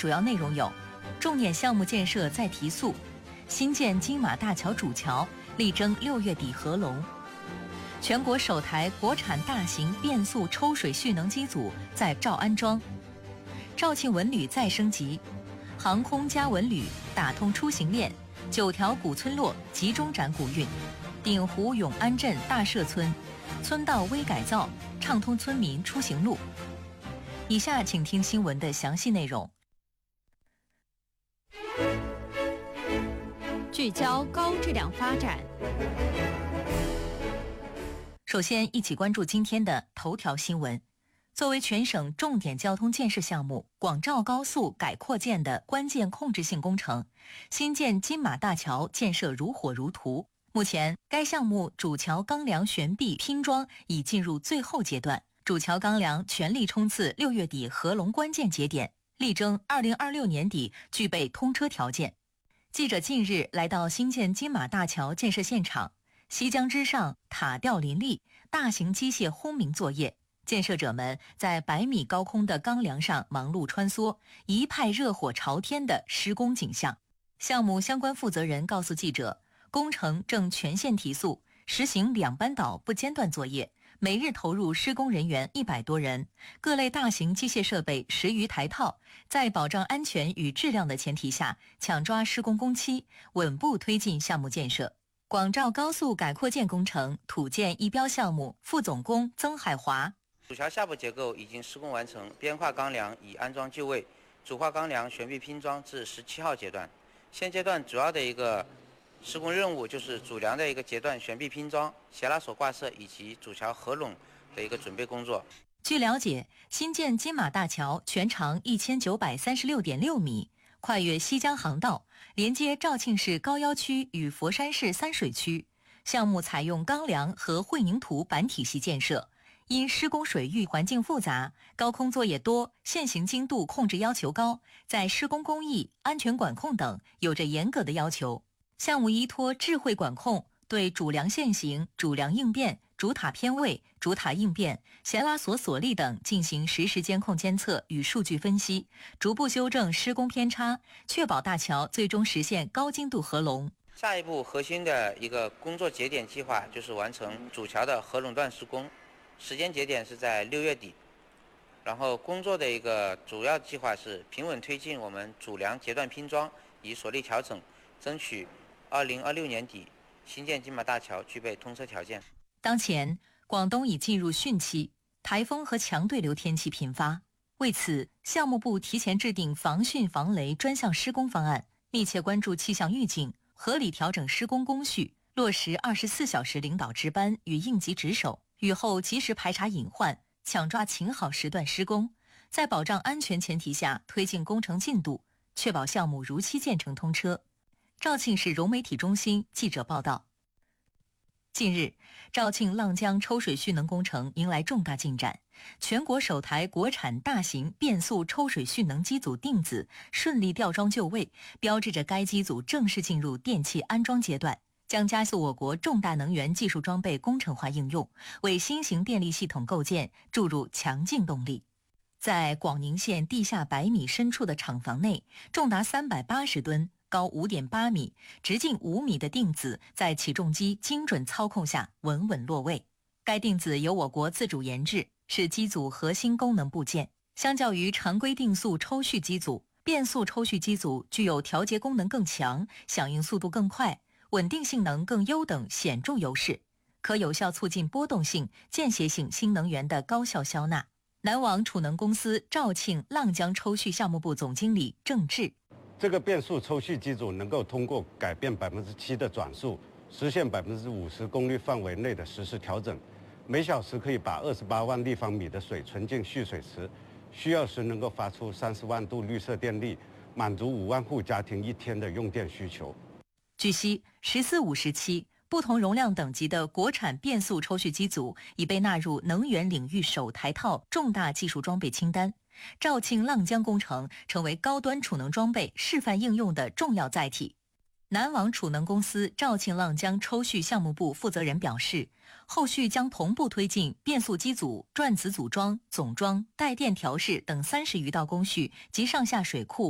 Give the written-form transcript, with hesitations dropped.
主要内容有：重点项目建设再提速，新建金马大桥主桥，力争6月底合龙；全国首台国产大型变速抽水蓄能机组在赵安装；肇庆文旅再升级，航空加文旅打通出行链，9条古村落集中展古运；鼎湖永安镇大社村村道微改造，畅通村民出行路。以下请听新闻的详细内容。 聚焦高质量发展。 首先，一起关注今天的头条新闻。作为全省重点交通建设项目广肇高速改扩建的关键控制性工程，新建金马大桥建设如火如荼。目前，该项目主桥钢梁悬臂拼装已进入最后阶段，主桥钢梁全力冲刺6月底合龙关键节点，力争2026年底具备通车条件。记者近日来到新建金马大桥建设现场，西江之上塔吊林立，大型机械轰鸣作业，建设者们在100米高空的钢梁上忙碌穿梭，一派热火朝天的施工景象。项目相关负责人告诉记者，工程正全线提速，实行2班倒不间断作业，每日投入施工人员100多人，各类大型机械设备10余台套，在保障安全与质量的前提下，抢抓施工工期，稳步推进项目建设。广肇高速改扩建工程土建一标项目副总工曾海华： 主桥下部结构已经施工完成，边跨钢梁已安装就位，主跨钢梁悬臂拼装至17号阶段。现阶段主要的一个施工任务就是主梁的一个阶段悬臂拼装、斜拉索挂设以及主桥合拢的一个准备工作。 据了解，新建金马大桥全长1936.6米，跨越西江航道，连接肇庆市高要区与佛山市三水区。项目采用钢梁和混凝土板体系建设，因施工水域环境复杂，高空作业多，线行精度控制要求高，在施工工艺、安全管控等有着严格的要求。项目依托智慧管控，对主梁线型、主梁应变、主塔偏位、主塔应变、斜拉索索力等进行实时监控监测与数据分析，逐步修正施工偏差，确保大桥最终实现高精度合龙。 下一步核心的一个工作节点计划就是完成主桥的合拢段施工，时间节点是在6月底。然后工作的一个主要计划是平稳推进我们主梁阶段拼装，以索力调整，争取2026年底新建金马大桥具备通车条件。 当前，广东已进入汛期，台风和强对流天气频发。为此，项目部提前制定防汛防雷专项施工方案，密切关注气象预警，合理调整施工工序，落实24小时领导值班与应急值守，雨后及时排查隐患，抢抓晴好时段施工，在保障安全前提下推进工程进度，确保项目如期建成通车。肇庆市融媒体中心记者报道。近日，肇庆浪江抽水蓄能工程迎来重大进展，全国首台国产大型变速抽水蓄能机组定子顺利吊装就位，标志着该机组正式进入电气安装阶段，将加速我国重大能源技术装备工程化应用，为新型电力系统构建注入强劲动力。在广宁县地下100米深处的厂房内，重达380吨、高5.8米、直径5米的定子在起重机精准操控下稳稳落位。该定子由我国自主研制，是机组核心功能部件。相较于常规定速抽蓄机组，变速抽蓄机组具有调节功能更强、响应速度更快、稳定性能更优等显著优势，可有效促进波动性、间歇性新能源的高效消纳。南网储能公司肇庆浪江抽蓄项目部总经理郑志： 这个变速抽蓄机组能够通过改变7%的转速，实现50%功率范围内的实时调整，每小时可以把28万立方米的水存进蓄水池，需要时能够发出30万度绿色电力，满足5万户家庭1天的用电需求。 据悉，14-5时期，不同容量等级的国产变速抽蓄机组已被纳入能源领域首台套重大技术装备清单。肇庆浪江工程成为高端储能装备示范应用的重要载体。南网储能公司肇庆浪江抽蓄项目部负责人表示，后续将同步推进变速机组、转子组装、总装、带电调试等30余道工序及上下水库